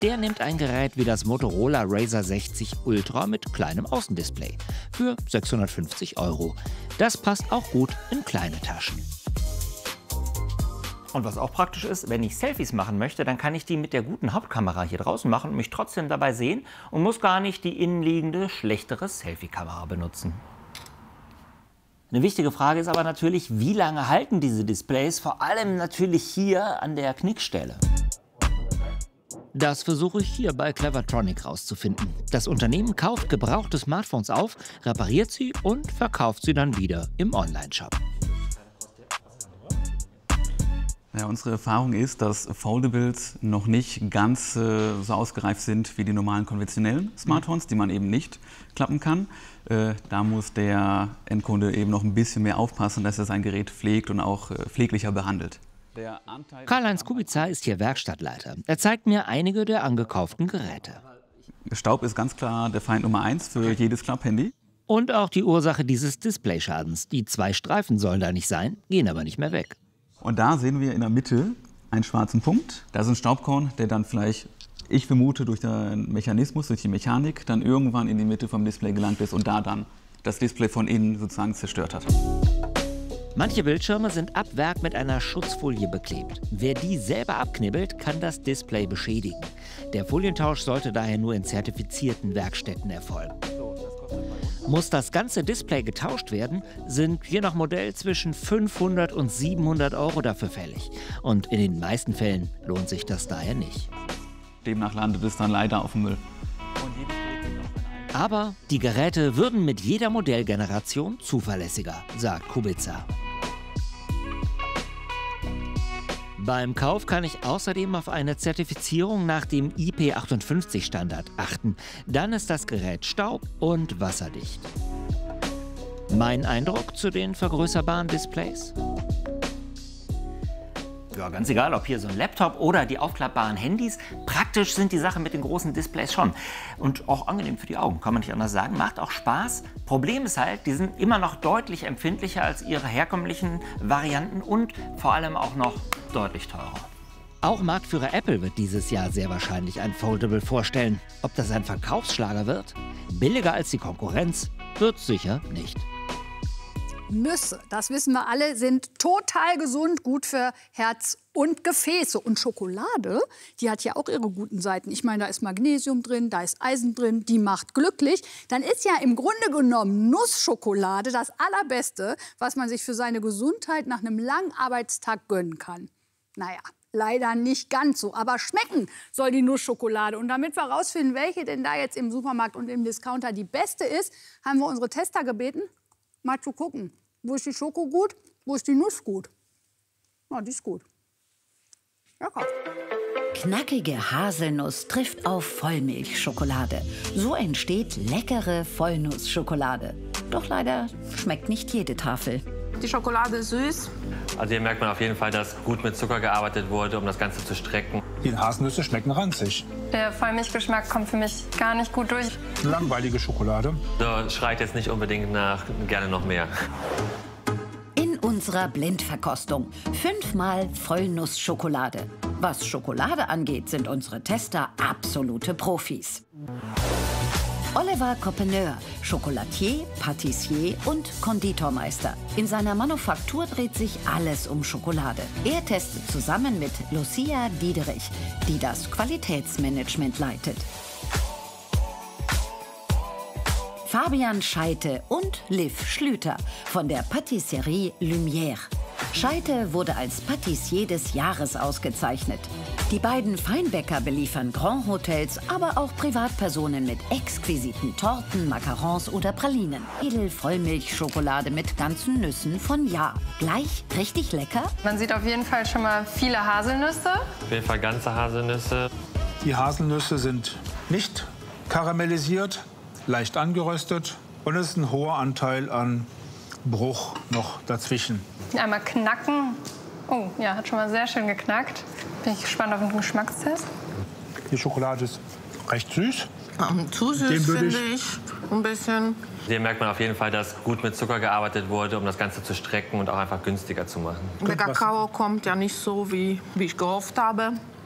Der nimmt ein Gerät wie das Motorola Razr 60 Ultra mit kleinem Außendisplay für 650 €. Das passt auch gut in kleine Taschen. Und was auch praktisch ist, wenn ich Selfies machen möchte, dann kann ich die mit der guten Hauptkamera hier draußen machen und mich trotzdem dabei sehen und muss gar nicht die innenliegende, schlechtere Selfie-Kamera benutzen. Eine wichtige Frage ist aber natürlich, wie lange halten diese Displays, vor allem natürlich hier an der Knickstelle. Das versuche ich hier bei Clevertronic rauszufinden. Das Unternehmen kauft gebrauchte Smartphones auf, repariert sie und verkauft sie dann wieder im Onlineshop. Ja, unsere Erfahrung ist, dass Foldables noch nicht ganz so ausgereift sind wie die normalen konventionellen Smartphones, die man eben nicht klappen kann. Da muss der Endkunde eben noch ein bisschen mehr aufpassen, dass er sein Gerät pflegt und auch pfleglicher behandelt. Karl-Heinz Kubica ist hier Werkstattleiter. Er zeigt mir einige der angekauften Geräte. Staub ist ganz klar der Feind Nummer 1 für jedes Klapphandy. Und auch die Ursache dieses Displayschadens. Die 2 Streifen sollen da nicht sein, gehen aber nicht mehr weg. Und da sehen wir in der Mitte einen schwarzen Punkt. Da ist ein Staubkorn, der dann vielleicht, ich vermute, durch den Mechanismus, durch die Mechanik, dann irgendwann in die Mitte vom Display gelangt ist und da dann das Display von innen sozusagen zerstört hat. Manche Bildschirme sind ab Werk mit einer Schutzfolie beklebt. Wer die selber abknibbelt, kann das Display beschädigen. Der Folientausch sollte daher nur in zertifizierten Werkstätten erfolgen. Muss das ganze Display getauscht werden, sind je nach Modell zwischen 500 und 700 € dafür fällig. Und in den meisten Fällen lohnt sich das daher nicht. Demnach landet es dann leider auf dem Müll. Aber die Geräte würden mit jeder Modellgeneration zuverlässiger, sagt Kubica. Beim Kauf kann ich außerdem auf eine Zertifizierung nach dem IP58-Standard achten. Dann ist das Gerät staub- und wasserdicht. Mein Eindruck zu den vergrößerbaren Displays? Ja, ganz egal, ob hier so ein Laptop oder die aufklappbaren Handys. Praktisch sind die Sachen mit den großen Displays schon. Und auch angenehm für die Augen, kann man nicht anders sagen. Macht auch Spaß. Problem ist halt, die sind immer noch deutlich empfindlicher als ihre herkömmlichen Varianten und vor allem auch noch deutlich teurer. Auch Marktführer Apple wird dieses Jahr sehr wahrscheinlich ein Foldable vorstellen. Ob das ein Verkaufsschlager wird? Billiger als die Konkurrenz? Wird sicher nicht. Nüsse, das wissen wir alle, sind total gesund, gut für Herz und Gefäße. Und Schokolade, die hat ja auch ihre guten Seiten. Ich meine, da ist Magnesium drin, da ist Eisen drin, die macht glücklich. Dann ist ja im Grunde genommen Nussschokolade das Allerbeste, was man sich für seine Gesundheit nach einem langen Arbeitstag gönnen kann. Naja, leider nicht ganz so. Aber schmecken soll die Nussschokolade. Und damit wir herausfinden, welche denn da jetzt im Supermarkt und im Discounter die beste ist, haben wir unsere Tester gebeten, mal zu gucken. Wo ist die Schoko gut? Wo ist die Nuss gut? Na, die ist gut. Lecker. Knackige Haselnuss trifft auf Vollmilchschokolade. So entsteht leckere Vollnussschokolade. Doch leider schmeckt nicht jede Tafel. Die Schokolade ist süß. Also hier merkt man auf jeden Fall, dass gut mit Zucker gearbeitet wurde, um das Ganze zu strecken. Die Haselnüsse schmecken ranzig. Der Vollmilchgeschmack kommt für mich gar nicht gut durch. Langweilige Schokolade. So schreit jetzt nicht unbedingt nach gerne noch mehr. In unserer Blindverkostung 5-mal Vollnussschokolade. Was Schokolade angeht, sind unsere Tester absolute Profis. Oliver Coppeneur, Chocolatier, Patissier und Konditormeister. In seiner Manufaktur dreht sich alles um Schokolade. Er testet zusammen mit Lucia Diederich, die das Qualitätsmanagement leitet. Fabian Scheite und Liv Schlüter von der Patisserie Lumière. Scheite wurde als Patissier des Jahres ausgezeichnet. Die beiden Feinbäcker beliefern Grand Hotels, aber auch Privatpersonen mit exquisiten Torten, Macarons oder Pralinen. Edelvollmilchschokolade mit ganzen Nüssen von Ja. Gleich richtig lecker? Man sieht auf jeden Fall schon mal viele Haselnüsse. Auf jeden Fall ganze Haselnüsse. Die Haselnüsse sind nicht karamellisiert, leicht angeröstet und es ist ein hoher Anteil an Bruch noch dazwischen. Einmal knacken. Oh, ja, hat schon mal sehr schön geknackt. Bin ich gespannt auf den Geschmackstest. Die Schokolade ist recht süß. Zu süß, finde ich. Ein bisschen. Hier merkt man auf jeden Fall, dass gut mit Zucker gearbeitet wurde, um das Ganze zu strecken und auch einfach günstiger zu machen. Der Kakao kommt ja nicht so, wie ich gehofft habe.